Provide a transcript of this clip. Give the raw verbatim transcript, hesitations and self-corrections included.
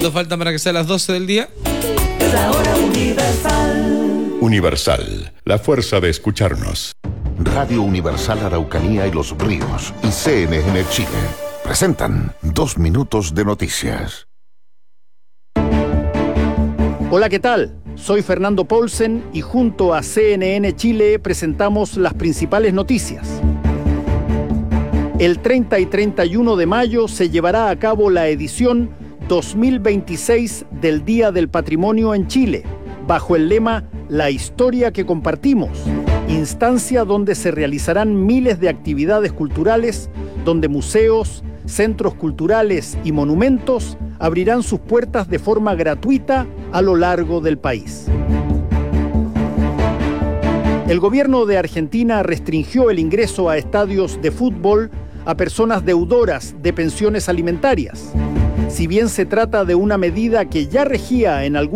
segundos faltan para que sea las doce del día. La hora Universal. Universal, la fuerza de escucharnos. Radio Universal Araucanía y Los Ríos y C N N Chile presentan Dos Minutos de Noticias. Hola, ¿qué tal? Soy Fernando Paulsen y junto a C N N Chile presentamos las principales noticias. El treinta y treinta y uno de mayo se llevará a cabo la edición dos mil veintiséis del Día del Patrimonio en Chile, bajo el lema La historia que compartimos, instancia donde se realizarán miles de actividades culturales, donde museos, centros culturales y monumentos abrirán sus puertas de forma gratuita a lo largo del país. El gobierno de Argentina restringió el ingreso a estadios de fútbol a personas deudoras de pensiones alimentarias. Si bien se trata de una medida que ya regía en algunos